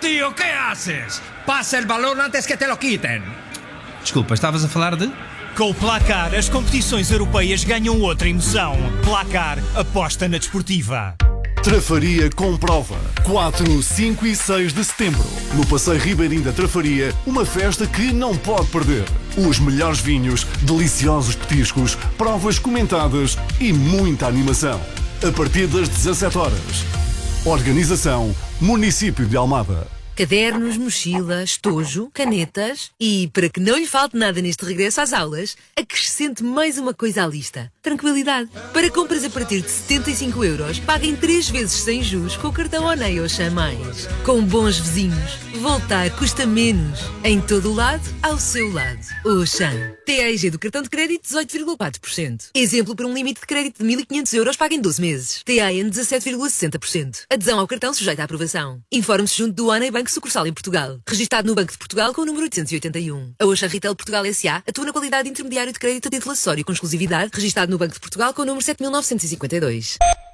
tío, ¿qué haces? Pasa el balón antes que te lo quiten. Desculpa, estavas a falar de? Com o Placar, as competições europeias ganham outra emoção. Placar, aposta na desportiva. Trafaria com prova. 4, 5 e 6 de setembro. No Passeio Ribeirinho da Trafaria, uma festa que não pode perder. Os melhores vinhos, deliciosos petiscos, provas comentadas e muita animação. A partir das 17 horas. Organização Município de Almada. Cadernos, mochila, estojo, canetas e, para que não lhe falte nada neste regresso às aulas, acrescente mais uma coisa à lista. Tranquilidade. Para compras a partir de 75€, paguem 3 vezes sem juros com o cartão ONEI ou Chamais. Com bons vizinhos, voltar custa menos. Em todo o lado, ao seu lado. Oxan. TAEG do cartão de crédito 18,4%. Exemplo para um limite de crédito de 1.500€, paguem 12 meses. TAN 17,60%. Adesão ao cartão sujeita à aprovação. Informe-se junto do ONEI Banco Sucursal em Portugal. Registado no Banco de Portugal com o número 881. A Oxan Retail Portugal S.A. atua na qualidade de intermediário de crédito a título acessório com exclusividade. Registado no Banco de Portugal com o número 7.952.